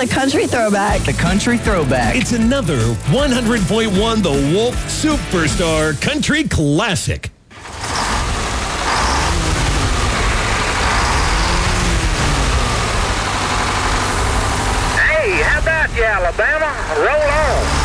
the country throwback. The country throwback. It's another 100.1 The Wolf Superstar Country Classic. Hey, how about you, Alabama? Roll on.